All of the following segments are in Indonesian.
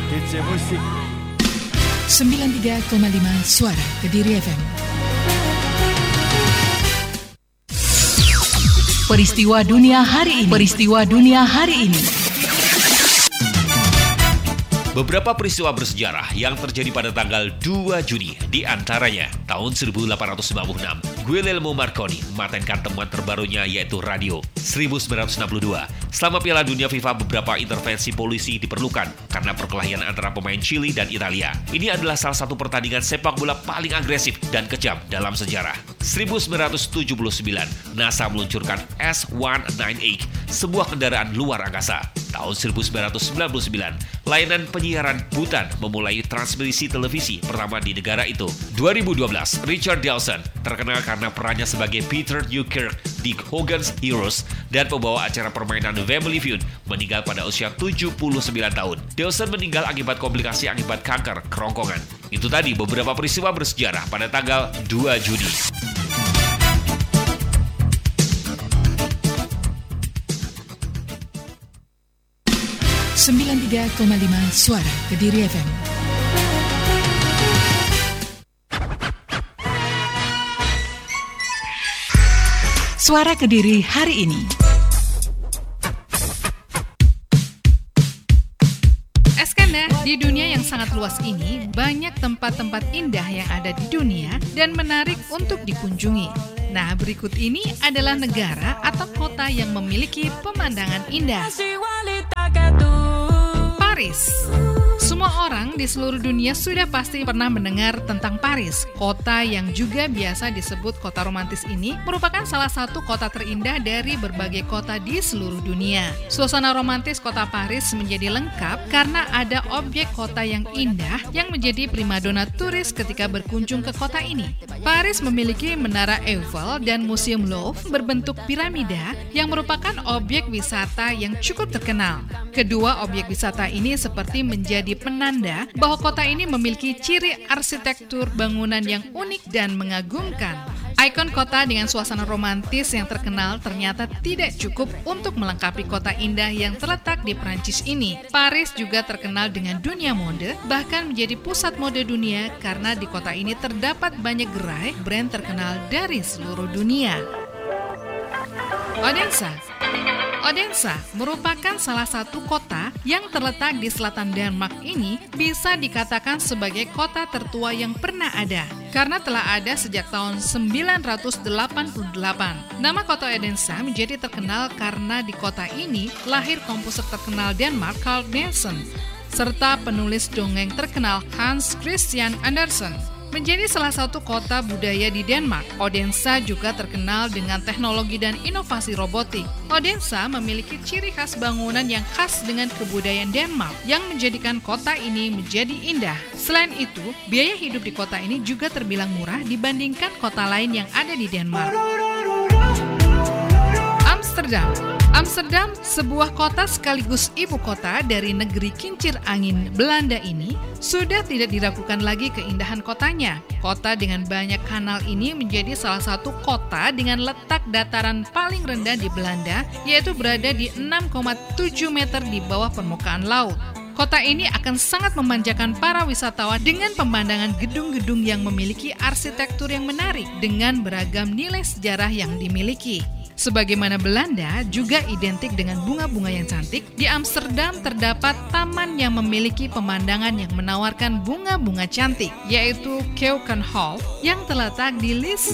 DC Musik 93,5 Suara Kediri FM. Peristiwa dunia hari ini. Peristiwa dunia hari ini. Beberapa peristiwa bersejarah yang terjadi pada tanggal 2 Juni, di antaranya tahun 1896, Guglielmo Marconi mematenkan temuan terbarunya yaitu radio. 1962, selama Piala Dunia FIFA beberapa intervensi polisi diperlukan karena perkelahian antara pemain Chili dan Italia. Ini adalah salah satu pertandingan sepak bola paling agresif dan kejam dalam sejarah. 1979, NASA meluncurkan S-198, sebuah kendaraan luar angkasa. Tahun 1999, layanan penyiaran Bhutan memulai transmisi televisi pertama di negara itu. 2012, Richard Dawson terkenal karena perannya sebagai Peter Newkirk di Hogan's Heroes dan pembawa acara permainan Family Feud meninggal pada usia 79 tahun. Dawson meninggal akibat komplikasi akibat kanker kerongkongan. Itu tadi beberapa peristiwa bersejarah pada tanggal 2 Juni. Suara Kediri FM. Suara Kediri hari ini. Eskanda, di dunia yang sangat luas ini, banyak tempat-tempat indah yang ada di dunia dan menarik untuk dikunjungi. Nah, berikut ini adalah negara atau kota yang memiliki pemandangan indah. Paris. Semua orang di seluruh dunia sudah pasti pernah mendengar tentang Paris. Kota yang juga biasa disebut kota romantis ini merupakan salah satu kota terindah dari berbagai kota di seluruh dunia. Suasana romantis kota Paris menjadi lengkap karena ada objek kota yang indah yang menjadi primadona turis ketika berkunjung ke kota ini. Paris memiliki Menara Eiffel dan Museum Louvre berbentuk piramida yang merupakan objek wisata yang cukup terkenal. Kedua objek wisata ini seperti menjadi penanda bahwa kota ini memiliki ciri arsitektur bangunan yang unik dan mengagumkan. Ikon kota dengan suasana romantis yang terkenal ternyata tidak cukup untuk melengkapi kota indah yang terletak di Prancis ini. Paris juga terkenal dengan dunia mode, bahkan menjadi pusat mode dunia karena di kota ini terdapat banyak gerai brand terkenal dari seluruh dunia. Odense merupakan salah satu kota yang terletak di selatan Denmark ini bisa dikatakan sebagai kota tertua yang pernah ada karena telah ada sejak tahun 988. Nama kota Odense menjadi terkenal karena di kota ini lahir komposer terkenal Denmark Carl Nielsen serta penulis dongeng terkenal Hans Christian Andersen. Menjadi salah satu kota budaya di Denmark, Odense juga terkenal dengan teknologi dan inovasi robotik. Odense memiliki ciri khas bangunan yang khas dengan kebudayaan Denmark yang menjadikan kota ini menjadi indah. Selain itu, biaya hidup di kota ini juga terbilang murah dibandingkan kota lain yang ada di Denmark. Amsterdam, sebuah kota sekaligus ibu kota dari negeri kincir angin Belanda ini, sudah tidak diragukan lagi keindahan kotanya. Kota dengan banyak kanal ini menjadi salah satu kota dengan letak dataran paling rendah di Belanda, yaitu berada di 6,7 meter di bawah permukaan laut. Kota ini akan sangat memanjakan para wisatawan dengan pemandangan gedung-gedung yang memiliki arsitektur yang menarik dengan beragam nilai sejarah yang dimiliki. Sebagaimana Belanda juga identik dengan bunga-bunga yang cantik, di Amsterdam terdapat taman yang memiliki pemandangan yang menawarkan bunga-bunga cantik, yaitu Keukenhof yang terletak di Lisse.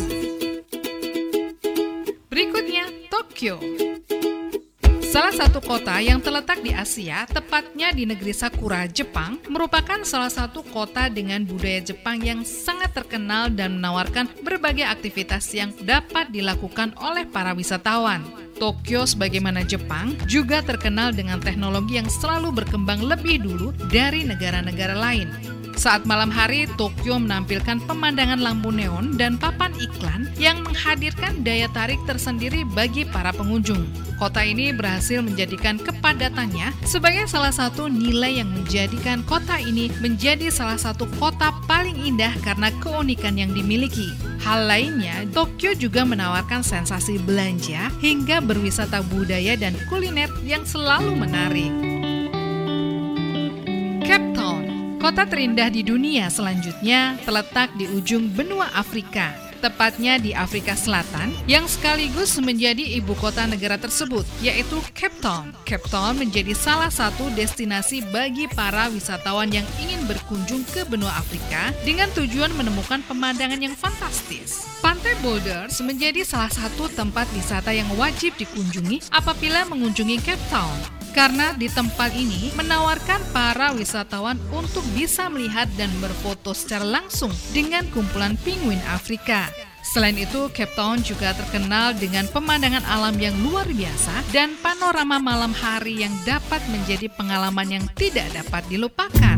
Berikutnya, Tokyo. Salah satu kota yang terletak di Asia, tepatnya di negeri Sakura, Jepang, merupakan salah satu kota dengan budaya Jepang yang sangat terkenal dan menawarkan berbagai aktivitas yang dapat dilakukan oleh para wisatawan. Tokyo sebagaimana Jepang juga terkenal dengan teknologi yang selalu berkembang lebih dulu dari negara-negara lain. Saat malam hari, Tokyo menampilkan pemandangan lampu neon dan papan iklan yang menghadirkan daya tarik tersendiri bagi para pengunjung. Kota ini berhasil menjadikan kepadatannya sebagai salah satu nilai yang menjadikan kota ini menjadi salah satu kota paling indah karena keunikan yang dimiliki. Hal lainnya, Tokyo juga menawarkan sensasi belanja hingga berwisata budaya dan kuliner yang selalu menarik. Cape Town. Kota terindah di dunia selanjutnya terletak di ujung benua Afrika, tepatnya di Afrika Selatan, yang sekaligus menjadi ibu kota negara tersebut, yaitu Cape Town. Cape Town menjadi salah satu destinasi bagi para wisatawan yang ingin berkunjung ke benua Afrika dengan tujuan menemukan pemandangan yang fantastis. Pantai Boulders menjadi salah satu tempat wisata yang wajib dikunjungi apabila mengunjungi Cape Town, karena di tempat ini menawarkan para wisatawan untuk bisa melihat dan berfoto secara langsung dengan kumpulan penguin Afrika. Selain itu, Cape Town juga terkenal dengan pemandangan alam yang luar biasa dan panorama malam hari yang dapat menjadi pengalaman yang tidak dapat dilupakan.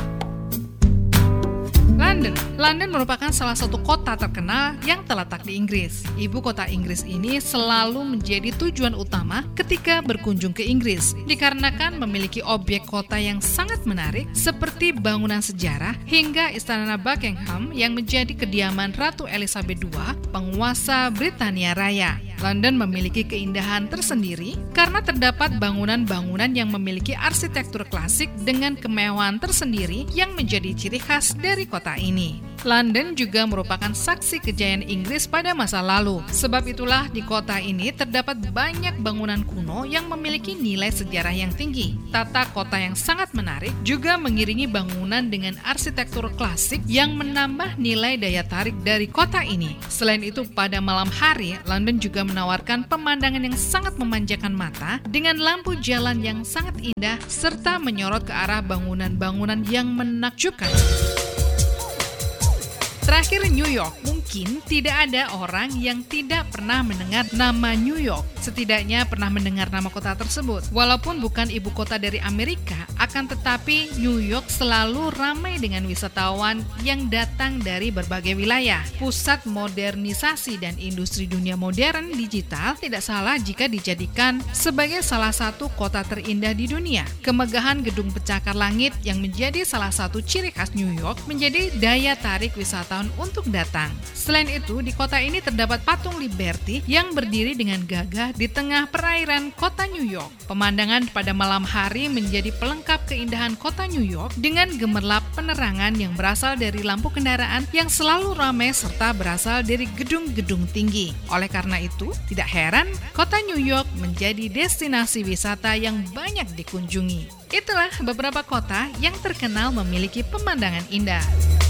London merupakan salah satu kota terkenal yang terletak di Inggris. Ibu kota Inggris ini selalu menjadi tujuan utama ketika berkunjung ke Inggris, dikarenakan memiliki objek kota yang sangat menarik seperti bangunan sejarah hingga Istana Buckingham yang menjadi kediaman Ratu Elizabeth II, penguasa Britania Raya. London memiliki keindahan tersendiri karena terdapat bangunan-bangunan yang memiliki arsitektur klasik dengan kemewahan tersendiri yang menjadi ciri khas dari kota ini. London juga merupakan saksi kejayaan Inggris pada masa lalu. Sebab itulah di kota ini terdapat banyak bangunan kuno yang memiliki nilai sejarah yang tinggi. Tata kota yang sangat menarik juga mengiringi bangunan dengan arsitektur klasik yang menambah nilai daya tarik dari kota ini. Selain itu, pada malam hari, London juga menawarkan pemandangan yang sangat memanjakan mata dengan lampu jalan yang sangat indah serta menyorot ke arah bangunan-bangunan yang menakjubkan. Terakhir, New York. Mungkin tidak ada orang yang tidak pernah mendengar nama New York. Setidaknya pernah mendengar nama kota tersebut. Walaupun bukan ibu kota dari Amerika, akan tetapi New York selalu ramai dengan wisatawan yang datang dari berbagai wilayah. Pusat modernisasi dan industri dunia modern digital, tidak salah jika dijadikan sebagai salah satu kota terindah di dunia. Kemegahan gedung pencakar langit yang menjadi salah satu ciri khas New York menjadi daya tarik wisatawan untuk datang. Selain itu, di kota ini terdapat patung Liberty yang berdiri dengan gagah di tengah perairan kota New York. Pemandangan pada malam hari menjadi pelengkap keindahan kota New York dengan gemerlap penerangan yang berasal dari lampu kendaraan yang selalu ramai serta berasal dari gedung-gedung tinggi. Oleh karena itu, tidak heran kota New York menjadi destinasi wisata yang banyak dikunjungi. Itulah beberapa kota yang terkenal memiliki pemandangan indah.